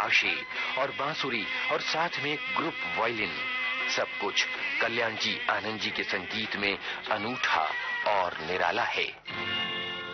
नकाशी और बांसुरी और साथ में ग्रुप वायलिन, सब कुछ कल्याण जी आनंद जी के संगीत में अनूठा और निराला है।